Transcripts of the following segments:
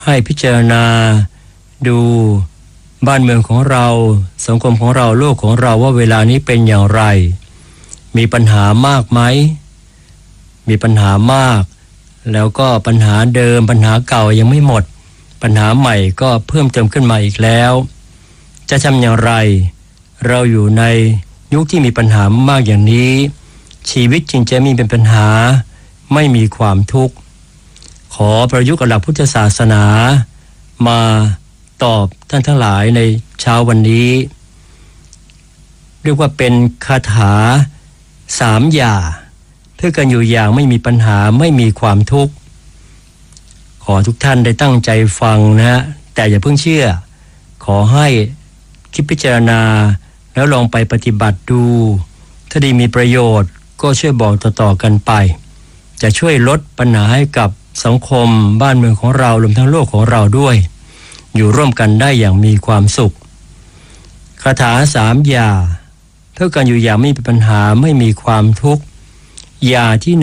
ให้พิจารณาดูบ้านเมืองของเราสังคมของเราโลกของเราว่าเวลานี้เป็นอย่างไรมีปัญหามากไหมมีปัญหามากแล้วก็ปัญหาเดิมปัญหาเก่ายังไม่หมดปัญหาใหม่ก็เพิ่มเติมขึ้นมาอีกแล้วจะทำอย่างไรเราอยู่ในยุคที่มีปัญหามากอย่างนี้ชีวิตจึงจะมีเป็นปัญหาไม่มีความทุกข์ขอประยุกต์กับหลักพุทธศาสนามาตอบท่านทั้งหลายในเช้าวันนี้เรียกว่าเป็นคาถา3อย่างเพื่อกันอยู่อย่างไม่มีปัญหาไม่มีความทุกข์ขอทุกท่านได้ตั้งใจฟังนะฮะแต่อย่าเพิ่งเชื่อขอให้คิดพิจารณาแล้วลองไปปฏิบัติดูถ้าได้มีประโยชน์ก็ช่วยบอกต่อๆกันไปจะช่วยลดปัญหาให้กับสังคมบ้านเมืองของเรารวมทั้งโลกของเราด้วยอยู่ร่วมกันได้อย่างมีความสุขคาถา3อย่างเพื่อกันอยู่อย่างไม่มีปัญหาไม่มีความทุกข์อย่างที่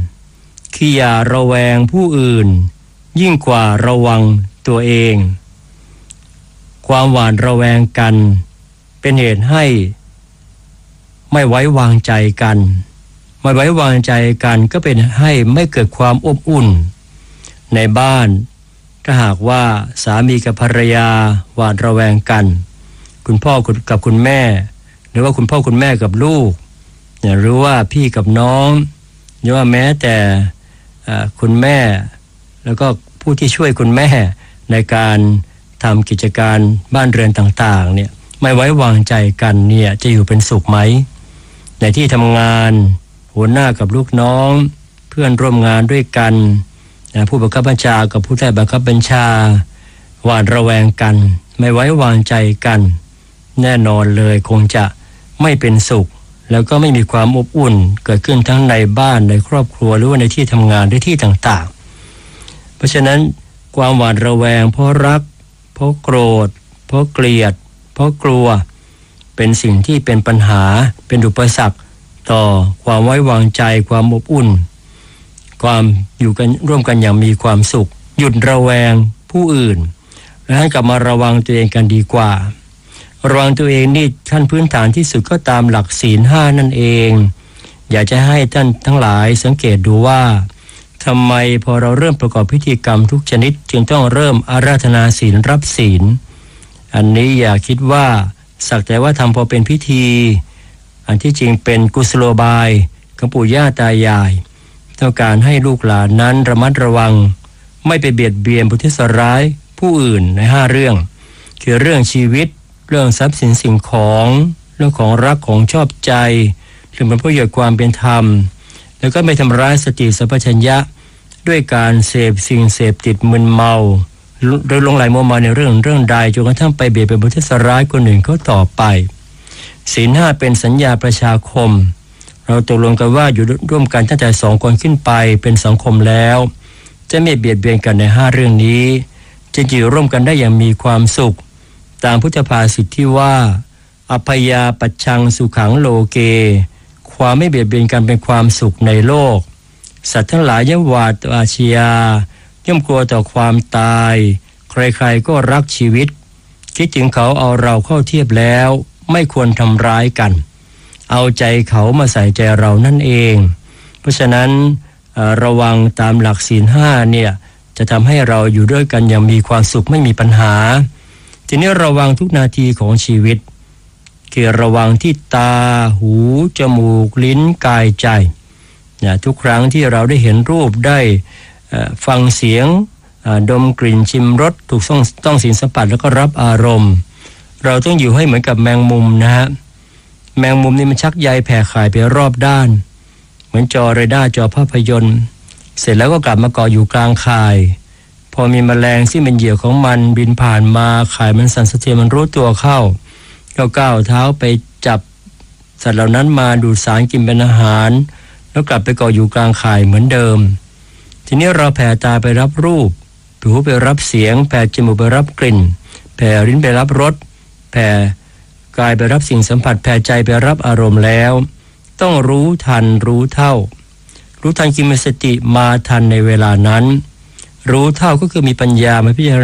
1คืออย่าระแวงผู้อื่นยิ่งกว่าระวังตัวเองความหวาดระแวงกันเป็นเหตุให้ไม่ไว้วางใจกันไม่ไว้วางใจกันก็เป็นให้ไม่เกิดความอบอุ่นในบ้านถ้าหากว่าสามีกับภรรยาหวาดระแวงกันคุณพ่อกับคุณแม่หรือว่าคุณพ่อคุณแม่กับลูกหรือว่าพี่กับน้องหรือว่าแม้แต่คุณแม่แล้วก็ผู้ที่ช่วยคุณแม่ในการทำกิจการบ้านเรือนต่างๆเนี่ยไม่ไว้วางใจกันเนี่ยจะอยู่เป็นสุขไหมในที่ทำงานหัวหน้ากับลูกน้องเพื่อนร่วมงานด้วยกันผู้บังคับบัญชากับผู้ใต้บังคับบัญชาหวาดระแวงกันไม่ไว้วางใจกันแน่นอนเลยคงจะไม่เป็นสุขแล้วก็ไม่มีความอบอุ่นเกิดขึ้นทั้งในบ้านในครอบครัวหรือว่าในที่ทำงานในที่ต่างๆเพราะฉะนั้นความหวาดระแวงเพราะรักเพราะโกรธเพราะเกลียดเพราะกลัวเป็นสิ่งที่เป็นปัญหาเป็นอุปสรรคต่อความไว้วางใจความอบอุ่นความอยู่กันร่วมกันอย่างมีความสุขหยุดระแวงผู้อื่นและให้กลับมาระวังตัวเองกันดีกว่าระวังตัวเองนี่ขั้นพื้นฐานที่สุดก็ตามหลักศีล5นั่นเองอยากจะให้ท่านทั้งหลายสังเกตดูว่าทำไมพอเราเริ่มประกอบพิธีกรรมทุกชนิดจึงต้องเริ่มอาราธนาศีลรับศีลอันนี้อย่าคิดว่าสักแต่ว่าทำพอเป็นพิธีอันที่จริงเป็นกุศโลบายของปู่ย่าตายายต้องการให้ลูกหลานนั้นระมัดระวังไม่ไปเบียดเบียนบุทิศร้ายผู้อื่นใน5เรื่องคือเรื่องชีวิตเรื่องทรัพย์สินสิ่งของเรื่องของรักของชอบใจเรื่องผลประโยชน์ความเป็นธรรมแล้วก็ไม่ทำร้ายสติสัมปชัญญะด้วยการเสพสิ่งเสพติดมึนเมาหรือหลงไหลมัวเมาในเรื่องใดจนกระทั่งไปเบียดเบียนบุทิศร้ายคนอื่นเขาต่อไปศีล5เป็นสัญญาประชาคมเราตกลงกันว่าอยู่ร่วมกันตั้งแต่2คนขึ้นไปเป็นสังคมแล้วจะไม่เบียดเบียนกันใน5เรื่องนี้จะอยู่ร่วมกันได้อย่างมีความสุขตามพุทธภาษิตที่ว่าอภัยยาปัจฉังสุขังโลเกความไม่เบียดเบียนกันเป็นความสุขในโลกสัตว์ทั้งหลายย่อมหวาดอาชญาย่อมกลัวต่อความตายใครๆก็รักชีวิตคิดถึงเขาเอาเราเข้าเทียบแล้วไม่ควรทำร้ายกันเอาใจเขามาใส่ใจเรานั่นเองเพราะฉะนั้นระวังตามหลักศีล5เนี่ยจะทำให้เราอยู่ด้วยกันอย่างมีความสุขไม่มีปัญหาทีนี้ระวังทุกนาทีของชีวิตคือระวังที่ตาหูจมูกลิ้นกายใจทุกครั้งที่เราได้เห็นรูปได้ฟังเสียงดมกลิ่นชิมรสถูกต้องสินสัมผัสแล้วก็รับอารมณ์เราต้องอยู่ให้เหมือนกับแมงมุมนะฮะแมงมุมนี่มันชักใยแผ่ข่ายไปรอบด้านเหมือนจอเรดาร์จอภาพยนตร์เสร็จแล้วก็กลับมาเกาะอยู่กลางข่ายพอมีแมลงที่เป็นเหยื่อของมันบินผ่านมาข่ายมันสั่นสะเทือนมันรู้ตัวเข้าก็ก้าวเท้าไปจับสัตว์เหล่านั้นมาดูดสารกินเป็นอาหารแล้วกลับไปเกาะอยู่กลางข่ายเหมือนเดิมทีนี้เราแผ่ตาไปรับรูปหูไปรับเสียงแผ่จมูกไปรับกลิ่นแผ่ลิ้นไปรับรสแผ่กายไปรับสิ่งสัมผัสแผ่ใจไปรับอารมณ์แล้วต้องรู้ทันรู้เท่ารู้ทันกิมสติมาทันในเวลานั้นรู้เท่าก็คือมีปัญญามาพิจารณา